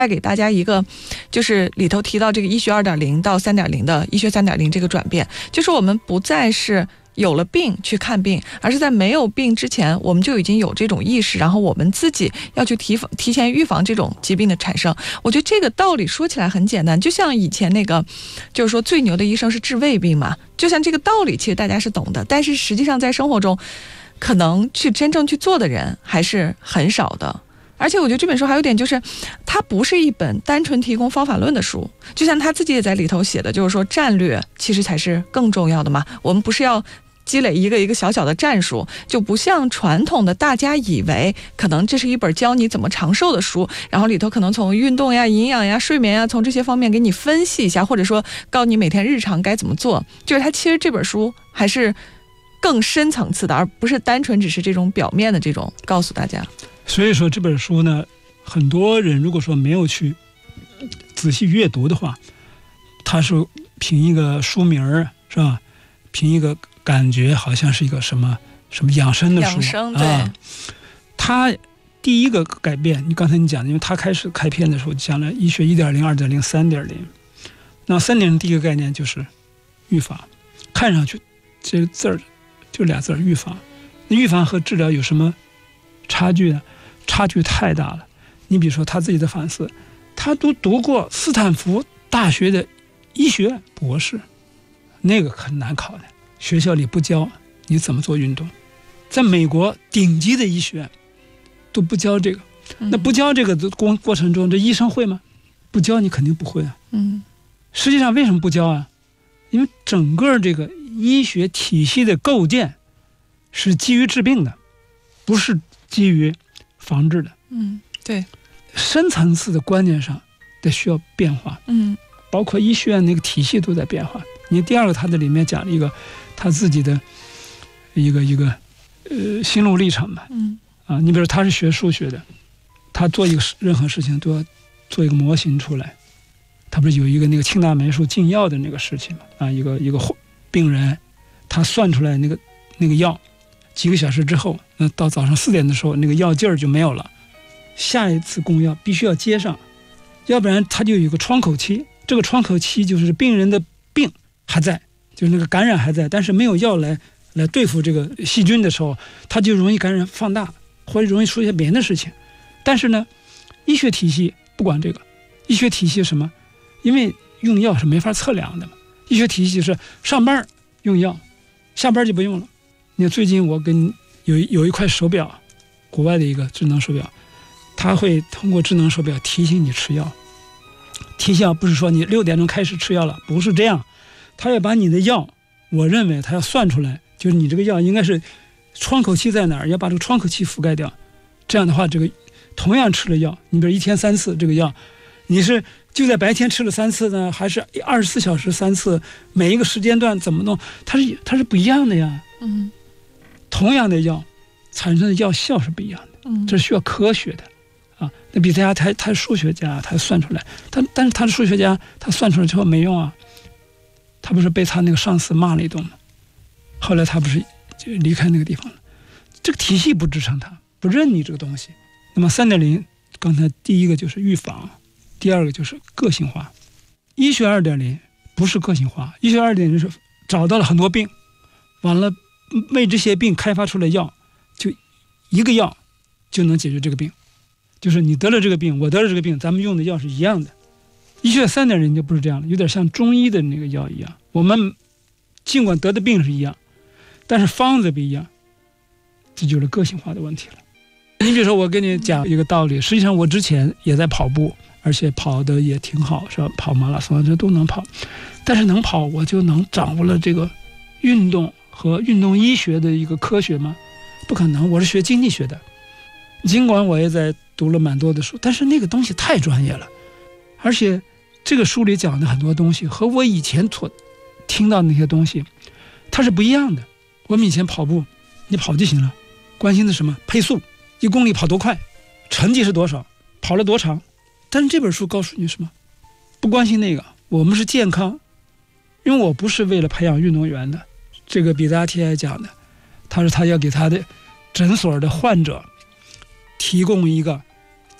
带给大家一个，就是里头提到这个医学 2.0 到 3.0 的医学 3.0 这个转变，就是我们不再是有了病去看病，而是在没有病之前我们就已经有这种意识，然后我们自己要去提前预防这种疾病的产生。我觉得这个道理说起来很简单，就像以前那个就是说最牛的医生是治胃病嘛，就像这个道理其实大家是懂的，但是实际上在生活中可能去真正去做的人还是很少的。而且我觉得这本书还有一点就是，它不是一本单纯提供方法论的书，就像他自己也在里头写的，就是说战略其实才是更重要的嘛。我们不是要积累一个一个小小的战术，就不像传统的大家以为可能这是一本教你怎么长寿的书，然后里头可能从运动呀、营养呀、睡眠呀，从这些方面给你分析一下，或者说告诉你每天日常该怎么做。就是它其实这本书还是更深层次的，而不是单纯只是这种表面的这种告诉大家。 所以说这本书呢，很多人如果说没有去仔细阅读的话，他是凭一个书名是吧，凭一个感觉好像是一个什么养生的书， 养生，对。 他第一个改变，刚才你讲的，因为他开篇的时候讲了医学 1.0 2.0 3.0， 那 3.0 第一个概念就是预防。看上去这个字儿就俩字儿，预防。那预防和治疗有什么差距呢？差距太大了。你比如说他自己的反思，他都读过斯坦福大学的医学博士，那个很难考的，学校里不教你怎么做运动，在美国顶级的医学院都不教这个。那不教这个的过程中，这医生会吗？不教你肯定不会啊。实际上为什么不教啊？因为整个这个医学体系的构建是基于治病的，不是基于防治的。 对， 深层次的观念上得需要变化。包括医学院那个体系都在变化。你第二个，他在里面讲了一个他自己的一个心路历程吧。你比如他是学数学的，他做一个任何事情都要做一个模型出来。他不是有一个那个庆大霉素禁药的那个事情嘛？一个病人，他算出来那个药，几个小时之后，那到早上4点的时候，那个药劲儿就没有了。下一次供药必须要接上，要不然他就有一个窗口期。这个窗口期就是病人的病还在，就是那个感染还在，但是没有药来对付这个细菌的时候，他就容易感染放大，或者容易出现别的事情。但是呢，医学体系不管这个，医学体系什么？因为用药是没法测量的嘛。医学体系是上班用药，下班就不用了。你看最近我跟有一块手表，国外的一个智能手表，它会通过智能手表提醒你吃药。提醒不是说你6点钟开始吃药了，不是这样，它要把你的药，我认为它要算出来，就是你这个药应该是窗口期在哪儿，要把这个窗口期覆盖掉。这样的话，这个同样吃了药，你比如1天3次这个药，你是就在白天吃了3次呢，还是24小时3次？每一个时间段怎么弄？它是不一样的呀。同样的药产生的药效是不一样的。这是需要科学的啊。那比特家他是数学家，他算出来，但是他是数学家，他算出来之后没用啊。他不是被他那个上司骂了一顿吗？后来他不是就离开那个地方了。这个体系不支撑他，不认你这个东西。那么 3.0， 刚才第一个就是预防，第二个就是个性化。医学 2.0 不是个性化，医学 2.0 是找到了很多病，完了为这些病开发出来药，就一个药就能解决这个病，就是你得了这个病，我得了这个病，咱们用的药是一样的。医学 3.0 就不是这样了，有点像中医的那个药一样，我们尽管得的病是一样，但是方子不一样，这就是个性化的问题了。你比如说我跟你讲一个道理，实际上我之前也在跑步，而且跑的也挺好，是吧？跑马拉松这都能跑，但是能跑我就能掌握了这个运动和运动医学的一个科学吗？不可能，我是学经济学的，尽管我也在读了蛮多的书，但是那个东西太专业了，而且这个书里讲的很多东西和我以前所听到的那些东西它是不一样的。我们以前跑步你跑就行了，关心的什么配速，1公里跑多快，成绩是多少，跑了多长。但是这本书告诉你什么？不关心那个，我们是健康。因为我不是为了培养运动员的，这个比达提埃讲的，他说他要给他的诊所的患者提供一个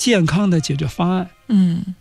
健康的解决方案。